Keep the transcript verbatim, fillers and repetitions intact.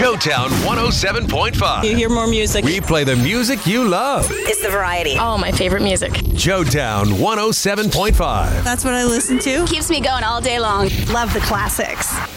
Showtown one oh seven point five. You hear more music. We play the music you love. It's the variety. Oh, my favorite music. Showtown one oh seven point five. That's what I listen to. Keeps me going all day long. Love the classics.